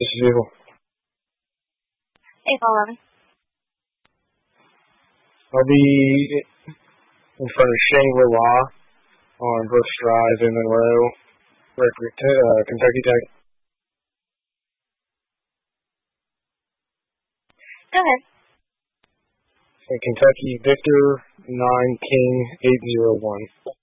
This is Evil. April 11th. I'll be in front of Shangri La on Brooks Drive in Monroe, Kentucky Tech. Go ahead. Kentucky Victor 9 King 801.